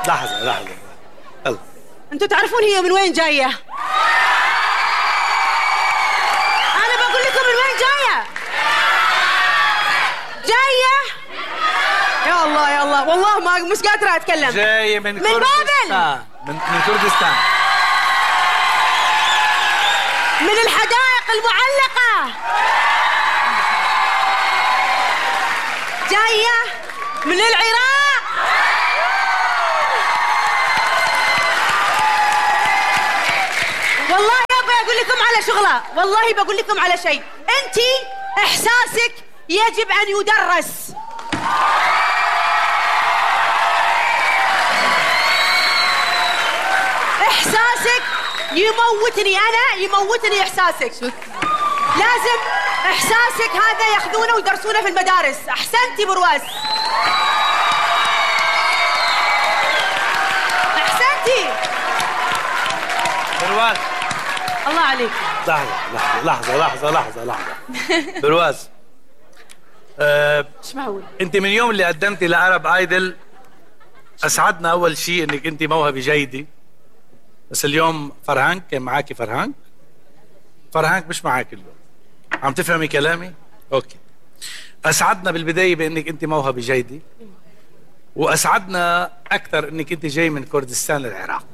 لحظة يلا. انتوا تعرفون هي من وين جاية؟ انا بقول لكم من وين جاية. يا الله والله ما مش قادرة اتكلم. جاية من كردستان. بابل. من كردستان. من الحدائق المعلقة. جاية من العراق. والله بقول لكم على شغلة، والله بقول لكم على شيء. انتي احساسك يجب ان يدرس. احساسك يموتني، انا يموتني احساسك. لازم احساسك هذا ياخذونه ويدرسونه في المدارس. احسنتي برواز، احسنتي برواز. الله عليك. لحظة برواز. مش معقول. انت من يوم اللي قدمتي لعرب ايدل اسعدنا اول شيء انك انت موهبة جيدة، بس اليوم فرهانك كان معاكي. فرهانك مش معاك اليوم. عم تفهمي كلامي؟ اوكي. اسعدنا بالبداية بانك انت موهبة جيدة، واسعدنا اكثر انك انت جاي من كردستان العراق.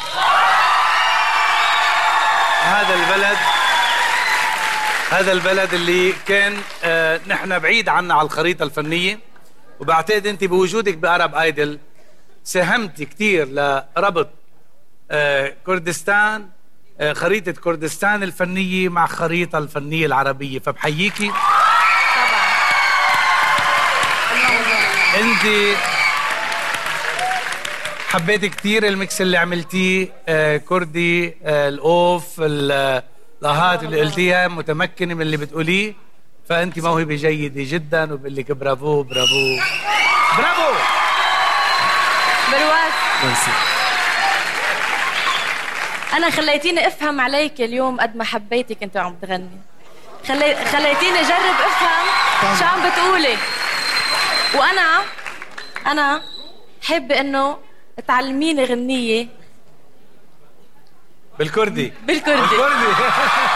هذا البلد اللي كان نحن بعيد عنا على الخريطة الفنية، وبعتقد انت بوجودك بأرب ايدل ساهمت كثير لربط كردستان، خريطة كردستان الفنية مع خريطة الفنية العربية، فبحييكي. طبعا. انت حبيت كثير الميكس اللي عملتيه، كردي، الاوف، اللاهات اللي قلتيها، متمكنة من اللي بتقوليه، فانت موهبة جيدة جدا، وبقول لك برافو برافو برافو. برواز، أنا خليتيني أفهم عليك اليوم قد ما حبيتك أنت عم تغني. خليتيني أجرب أفهم شو عم بتقولي، وأنا حابة إنه تعلميني غنية بالكردي. بالكردي.